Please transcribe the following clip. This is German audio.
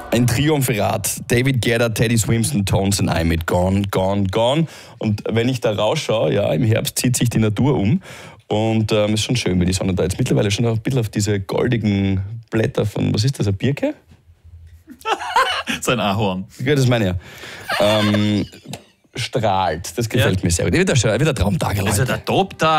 Ein Triumvirat. David Guetta, Teddy Swims, Tones and I mit Gone, Gone, Gone. Und wenn ich da rausschaue, ja, im Herbst zieht sich die Natur um. Und ist schon schön, weil die Sonne da jetzt mittlerweile schon ein bisschen auf diese goldigen Blätter von, was ist das, eine Birke? Sein Ahorn. Ja, das meine ich. Strahlt. Das gefällt mir sehr gut. Wieder ein Traumtag, Leute. Also der Top-Tag.